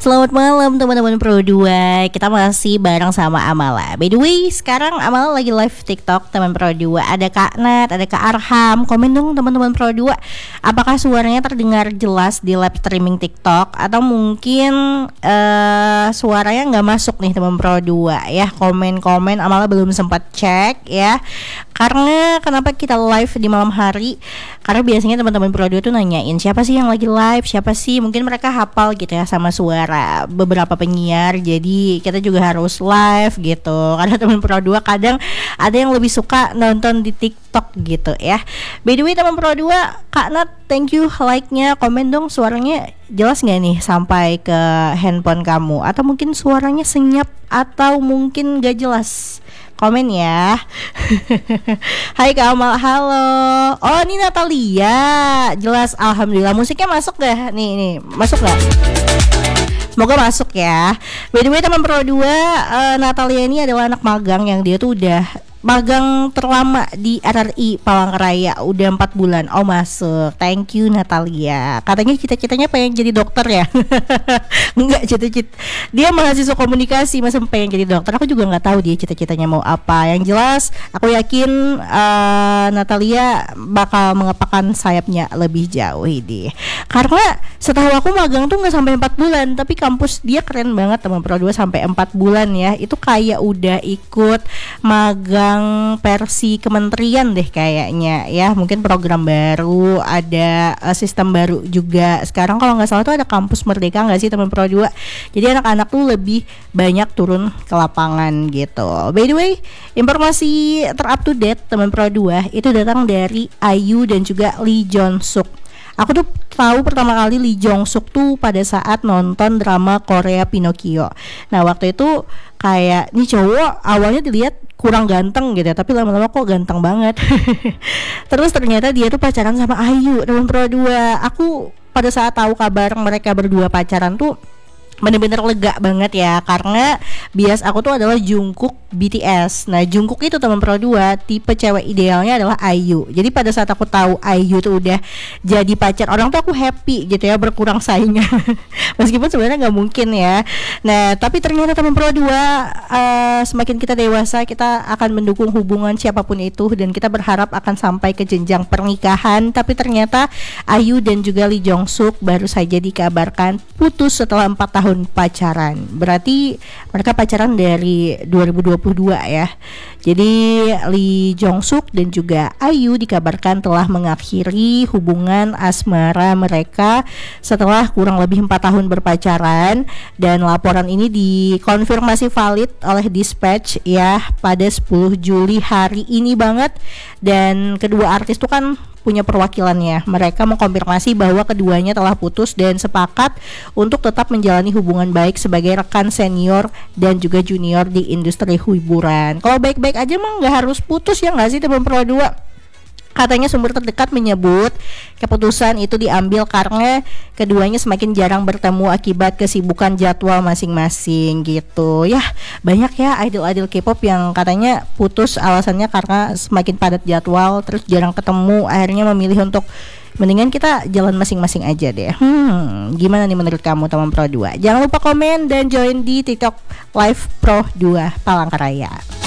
Selamat malam teman-teman Pro 2. Kita masih bareng sama Amala. By the way, sekarang Amala lagi live TikTok teman Pro 2. Ada Kak Nat, ada Kak Arham. Komen dong teman-teman Pro 2. Apakah suaranya terdengar jelas di live streaming TikTok atau mungkin suaranya nggak masuk nih teman Pro 2 ya. Komen-komen, Amala belum sempat cek ya. Karena kenapa kita live di malam hari? Karena biasanya teman-teman Pro 2 tuh nanyain siapa sih yang lagi live, siapa sih, mungkin mereka hafal gitu ya sama suara beberapa penyiar. Jadi kita juga harus live gitu. Karena teman Pro 2 kadang ada yang lebih suka nonton di TikTok gitu ya. By the way teman Pro 2, Kak Nat, thank you like-nya. Komen dong suaranya jelas nggak nih sampai ke handphone kamu, atau mungkin suaranya senyap atau mungkin gak jelas. Komen ya. Hai Kak Amal, halo. Oh ini Natalia. Jelas, alhamdulillah. Musiknya masuk gak? Nih, masuk gak? Semoga masuk ya. By the way teman Pro 2, Natalia ini adalah anak magang yang dia tuh udah magang terlama di RRI Palangkaraya, udah 4 bulan. Oh masuk, thank you Natalia. Katanya cita-citanya pengen jadi dokter ya. Enggak, cita-cita dia mahasiswa komunikasi, masa pengen jadi dokter. Aku juga nggak tahu dia cita-citanya mau apa. Yang jelas aku yakin Natalia bakal mengepakkan sayapnya lebih jauh ini. Karena setahu aku magang tuh nggak sampai 4 bulan, tapi kampus dia keren banget teman Pro 2, sampai 4 bulan ya. Itu kayak udah ikut magang versi kementerian deh kayaknya ya. Mungkin program baru, ada sistem baru juga. Sekarang kalau nggak salah tuh ada kampus Merdeka nggak sih teman Pro 2. Jadi anak-anak tuh lebih banyak turun ke lapangan gitu. By the way, informasi terup to date teman Pro 2 itu datang dari IU dan juga Lee Jong Suk. Aku tuh tahu pertama kali Lee Jong Suk tuh pada saat nonton drama Korea Pinocchio. Nah waktu itu kayak nih cowok awalnya dilihat kurang ganteng gitu ya, tapi lama-lama kok ganteng banget. Terus ternyata dia tuh pacaran sama IU teman Pro 2. Aku pada saat tahu kabar mereka berdua pacaran tuh bener-bener lega banget ya, karena bias aku tuh adalah Jungkook BTS. Nah Jungkook itu teman Pro 2 tipe cewek idealnya adalah IU. Jadi pada saat aku tahu IU tuh udah jadi pacar orang tuh aku happy gitu ya, berkurang saingan. Meskipun sebenarnya nggak mungkin ya. Nah tapi ternyata teman Pro 2 semakin kita dewasa kita akan mendukung hubungan siapapun itu, dan kita berharap akan sampai ke jenjang pernikahan. Tapi ternyata IU dan juga Lee Jong Suk baru saja dikabarkan putus setelah 4 tahun pacaran. Berarti mereka pacaran dari 2022 ya. Jadi Lee Jong Suk dan juga IU dikabarkan telah mengakhiri hubungan asmara mereka setelah kurang lebih 4 tahun berpacaran, dan laporan ini dikonfirmasi valid oleh Dispatch ya pada 10 Juli hari ini banget. Dan kedua artis itu kan punya perwakilannya. Mereka mengkonfirmasi bahwa keduanya telah putus dan sepakat untuk tetap menjalani hubungan baik sebagai rekan senior dan juga junior di industri hiburan. Kalau baik-baik aja mah nggak harus putus ya nggak sih teman Pro 2? Katanya sumber terdekat menyebut keputusan itu diambil karena keduanya semakin jarang bertemu akibat kesibukan jadwal masing-masing gitu. Ya banyak ya idol-idol K-pop yang katanya putus alasannya karena semakin padat jadwal, terus jarang ketemu, akhirnya memilih untuk mendingan kita jalan masing-masing aja deh. Gimana nih menurut kamu teman Pro 2? Jangan lupa komen dan join di TikTok Live Pro 2 Palangkaraya.